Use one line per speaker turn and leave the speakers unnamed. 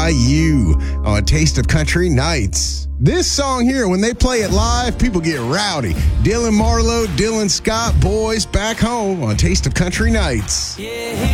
by You on Taste of Country Nights. This song here, when they play it live, people get rowdy. Dylan Marlowe, Dylan Scott, Boys Back Home on Taste of Country Nights.
Yeah.